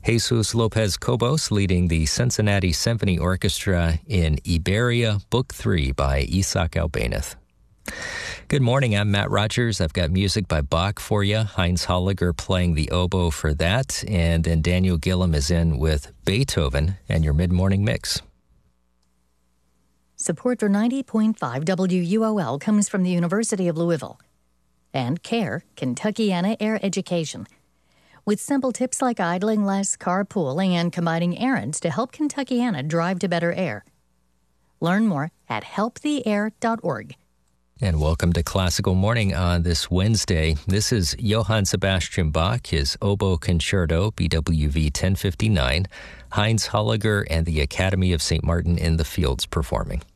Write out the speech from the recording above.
Jesus Lopez Cobos leading the Cincinnati Symphony Orchestra in Iberia, Book 3 by Isaac Albéniz. Good morning, I'm Matt Rogers. I've got music by Bach for you. Heinz Holliger playing the oboe for that, and then Daniel Gillum is in with Beethoven and your mid-morning mix. Support for 90.5 WUOL comes from the University of Louisville and CARE, Kentuckiana Air Education. With simple tips like idling less, carpooling, and combining errands to help Kentuckiana drive to better air. Learn more at helptheair.org. And welcome to Classical Morning on this Wednesday. This is Johann Sebastian Bach, his Oboe Concerto, BWV 1059, Heinz Holliger and the Academy of St. Martin in the Fields performing.